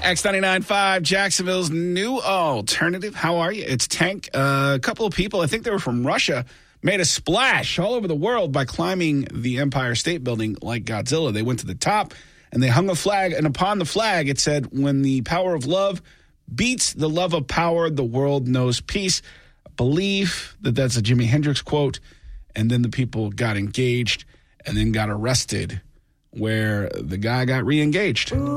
X99.5, Jacksonville's new alternative. How are you? It's Tank. A couple of people, I think they were from Russia, made a splash all over the world by climbing the Empire State Building like Godzilla. They went to the top and they hung a flag, and upon the flag it said, "When the power of love beats the love of power, the world knows peace." I believe that that's a Jimi Hendrix quote. And then the people got engaged and then got arrested, where the guy got re-engaged.